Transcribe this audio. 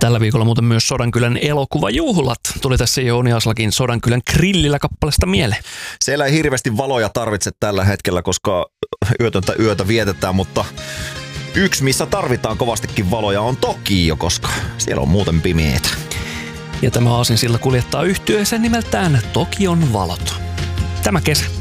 Tällä viikolla muuten myös Sodankylän elokuvajuhlat tuli tässä Jouni Aslakin Sodankylän grillillä kappaleesta mieleen. Siellä ei hirveästi valoja tarvitse tällä hetkellä, koska yötöntä yötä vietetään, mutta yksi, missä tarvitaan kovastikin valoja, on Tokio, koska siellä on muuten pimeetä. Ja tämä aasinsilla kuljettaa yhtyeeseen nimeltään Tokion valot. Tämä kesä